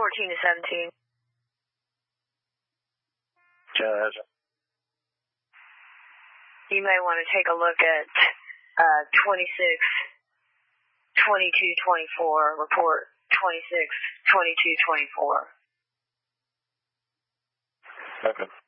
14 to 17. Judge. You may want to take a look at 26, 22, 24, report 26, 22, 24. Okay.